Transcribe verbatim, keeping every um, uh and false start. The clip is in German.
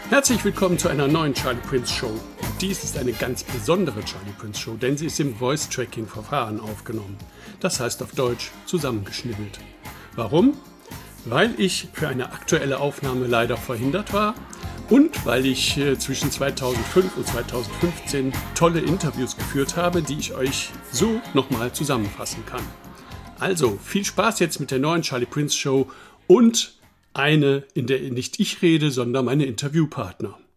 Herzlich willkommen zu einer neuen Charlie Prince Show. Dies ist eine ganz besondere Charlie Prince Show, denn sie ist im Voice-Tracking-Verfahren aufgenommen. Das heißt auf Deutsch zusammengeschnibbelt. Warum? Weil ich für eine aktuelle Aufnahme leider verhindert war und weil ich äh, zwischen zweitausendfünf und zweitausendfünfzehn tolle Interviews geführt habe, die ich euch so nochmal zusammenfassen kann. Also viel Spaß jetzt mit der neuen Charlie Prince Show und eine, in der nicht ich rede, sondern meine Interviewpartner.